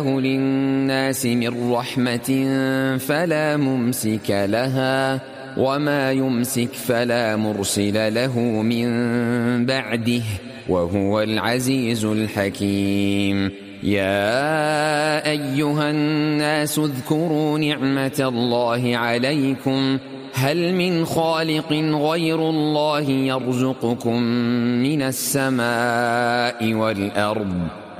للناس من رحمة فلا ممسك لها وما يمسك فلا مرسل له من بعده وهو العزيز الحكيم. يا أيها الناس اذكروا نعمة الله عليكم هل من خالق غير الله يرزقكم من السماء والأرض